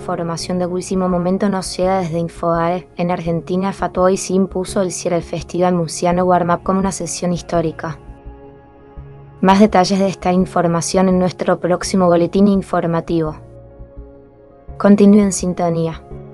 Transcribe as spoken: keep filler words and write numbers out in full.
información de último momento nos llega desde Infobae. En Argentina, Fatboy impuso el cierre del Festival Murciano Warm Up como una sesión histórica. Más detalles de esta información en nuestro próximo boletín informativo. Continúe en sintonía.